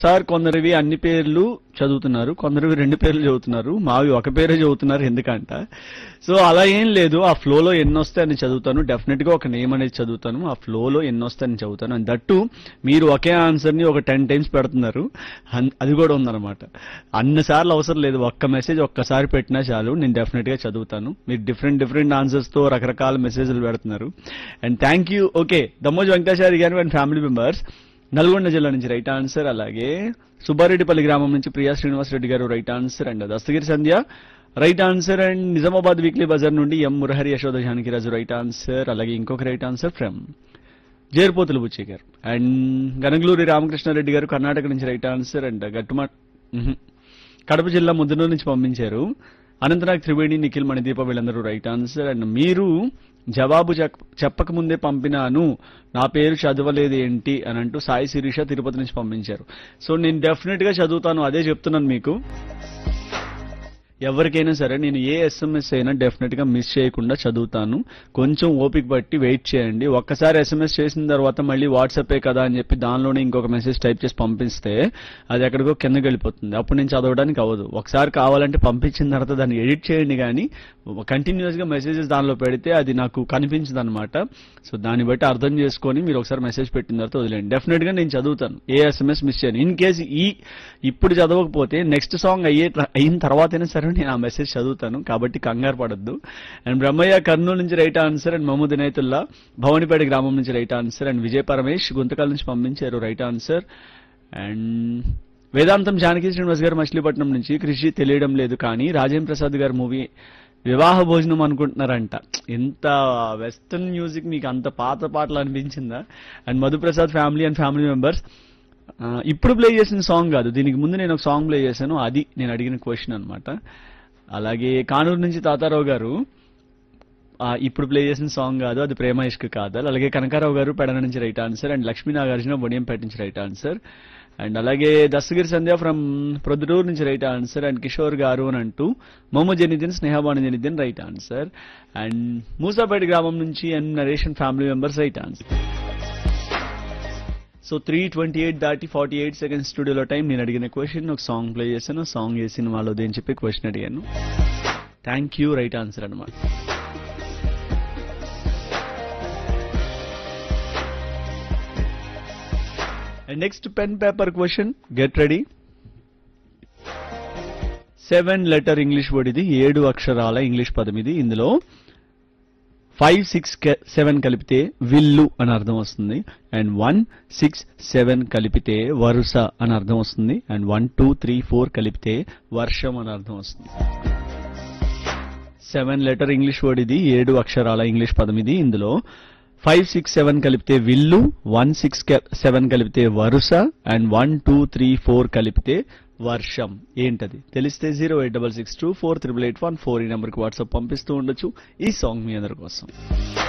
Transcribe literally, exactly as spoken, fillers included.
Sir కొందరివి అన్ని పేర్లు చదువుతున్నారు, కొందరివి రెండు పేర్లు చదువుతున్నారు, మావి ఒక పేరే చదువుతున్నారు ఎందుకంట. సో అలా ఏం లేదు, ఆ ఫ్లోలో ఎన్ని వస్తాయని చదువుతాను, డెఫినెట్ గా ఒక నేమ్ అనేది చదువుతాను, ఆ ఫ్లోలో ఎన్ని వస్తాయని చదువుతాను. అండ్ దట్టు మీరు ఒకే ఆన్సర్ ని ఒక టెన్ టైమ్స్ పెడుతున్నారు, అన్- అది కూడా ఉందన్నమాట. అన్నిసార్లు అవసరం లేదు, ఒక్క మెసేజ్ ఒక్కసారి పెట్టినా చాలు, నేను డెఫినెట్ గా చదువుతాను. మీరు డిఫరెంట్ డిఫరెంట్ ఆన్సర్స్ తో రకరకాల మెసేజ్లు పెడుతున్నారు. And thank you. Okay, Dammoju Venkatachari గారు అండ్ ఫ్యామిలీ మెంబర్స్ నల్గొండ జిల్లా నుంచి రైట్ ఆన్సర్. అలాగే సుబ్బారెడ్డిపల్లి గ్రామం నుంచి ప్రియా శ్రీనివాస్ రెడ్డి గారు right answer. And Dastagiri Sandhya right answer. And Nizamabad weekly Bazar నుండి ఎం మురహరి యశోద జానకిరాజు రైట్ ఆన్సర్. అలాగే ఇంకొక రైట్ ఆన్సర్ ఫ్రమ్ జేర్పోతులు బుచ్చి గారు. అండ్ గనగలూరి రామకృష్ణారెడ్డి గారు కర్ణాటక నుంచి రైట్ ఆన్సర్. అండ్ గట్టుమా మ్హూ. కడప జిల్లా ముద్దనూరు నుంచి పంపించారు. అనంతనాగ్ త్రివేణి, నిఖిల్, మణిదీప వీళ్ళందరూ రైట్ ఆన్సర్. అండ్ మీరు జవాబు చెప్- చెప్పకముందే పంపినాను, నా పేరు చదవలేదు ఏంటి అని అంటూ సాయి శిరీష తిరుపతి నుంచి పంపించారు. సో నేను డెఫినెట్ గా చదువుతాను, అదే చెప్తున్నాను మీకు. ఎవరికైనా సరే నేను ఏ ఎస్ఎంఎస్ అయినా డెఫినెట్ గా మిస్ చేయకుండా చదువుతాను. కొంచెం ఓపిక పట్టి వెయిట్ చేయండి. ఒక్కసారి ఎస్ఎంఎస్ చేసిన తర్వాత మళ్ళీ వాట్సాపే కదా అని చెప్పి దానిలోనే ఇంకొక మెసేజ్ టైప్ చేసి పంపిస్తే అది ఎక్కడికో కిందకి వెళ్ళిపోతుంది, అప్పుడు నేను చదవడానికి అవ్వదు. ఒకసారి కావాలంటే పంపించిన తర్వాత దాన్ని ఎడిట్ చేయండి, కానీ కంటిన్యూస్ గా మెసేజెస్ దానిలో పెడితే అది నాకు కనిపించదు అనమాట. సో దాన్ని బట్టి అర్థం చేసుకొని మీరు ఒకసారి మెసేజ్ పెట్టిన తర్వాత వదిలేండి. డెఫినెట్ గా నేను చదువుతాను, ఏ ఎస్ఎంఎస్ మిస్ చేయను. ఇన్ కేసు ఈ ఇప్పుడు చదవకపోతే నెక్స్ట్ సాంగ్ అయ్యే అయిన తర్వాతైనా సరే నేను ఆ మెసేజ్ చదువుతాను, కాబట్టి కంగారు పడద్దు. అండ్ బ్రహ్మయ్య కర్నూలు నుంచి right answer. And Mohammed Inayatullah Bhavanipeta గ్రామం నుంచి right answer. And Vijay Paramesh Guntakal నుంచి పంపించారు రైట్ ఆన్సర్. అండ్ వేదాంతం జానకి శ్రీనివాస్ గారు మచిలీపట్నం నుంచి కృషి తెలియడం లేదు కానీ రాజేంద్ర ప్రసాద్ గారి మూవీ వివాహ భోజనం అనుకుంటున్నారంట. ఎంత వెస్టర్న్ మ్యూజిక్, మీకు అంత పాత పాటలు అనిపించిందా? And Madhu Prasad family and family members ఇప్పుడు ప్లే చేసిన సాంగ్ కాదు, దీనికి ముందు నేను ఒక సాంగ్ ప్లే చేశాను, అది నేను అడిగిన క్వశ్చన్ అన్నమాట. అలాగే కానూరు నుంచి తాతారావు గారు ఆ, ఇప్పుడు ప్లే చేసిన సాంగ్ కాదు, అది ప్రేమ ఇష్క్ కాదు. అలాగే కనకారావు గారు పెడన నుంచి right answer. And Lakshmi Nagarjuna Bodiyampeta నుంచి రైట్ ఆన్సర్. అండ్ అలాగే దస్తగిరి సంధ్య ఫ్రమ్ ప్రొద్దుటూరు నుంచి రైట్ ఆన్సర్. అండ్ కిషోర్ గారు అని అంటూ Mohammed Janiddin, Sneha Banu Janiddin right answer. And Moosapet గ్రామం నుంచి and narration family members right answer. So three twenty eight దాటి ఫార్టీ ఎయిట్ సెకండ్స్ స్టూడియోలో టైం. నేను అడిగిన క్వశ్చన్ ఒక సాంగ్ ప్లే చేశాను, సాంగ్ ఏ సినిమాలో అని చెప్పి క్వశ్చన్ అడిగాను. థ్యాంక్ యూ, రైట్ ఆన్సర్ అనమాట. And next pen paper question, get ready. Seven letter English word ఇది, ఏడు అక్షరాల ఇంగ్లీష్ పదం ఇది. ఇందులో ఫైవ్ సిక్స్ సెవెన్ కలిపితే విల్లు అని అర్థం వస్తుంది. అండ్ వన్ సిక్స్ సెవెన్ కలిపితే వరుస అని అర్థం వస్తుంది. And one two three four కలిపితే వర్షం అని అర్థం వస్తుంది. సెవెన్ లెటర్ ఇంగ్లీష్ వర్డ్ ఇది, ఏడు అక్షరాల ఇంగ్లీష్ పదం ఇది. ఇందులో ఫైవ్ సిక్స్ సెవెన్ కలిపితే విల్లు, వన్ సిక్స్ సెవెన్ కలిపితే వరుస, and one two three four కలిపితే వర్షం. ఏంటది తెలిస్తే zero eight double six two four triple eight one four ఈ నెంబర్కి వాట్సాప్ పంపిస్తూ ఉండొచ్చు. ఈ సాంగ్ మీ అందరి కోసం.